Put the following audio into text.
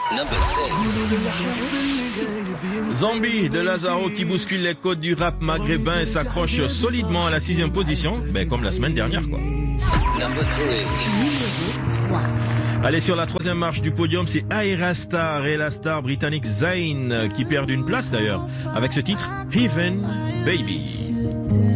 Zombie de Lazaro qui bouscule les codes du rap maghrébin et s'accroche solidement à la 6e position, comme la semaine dernière, quoi. Allez, sur la 3e marche du podium, c'est Ayra Starr et la star britannique Zayn qui perd une place d'ailleurs avec ce titre Heaven Baby.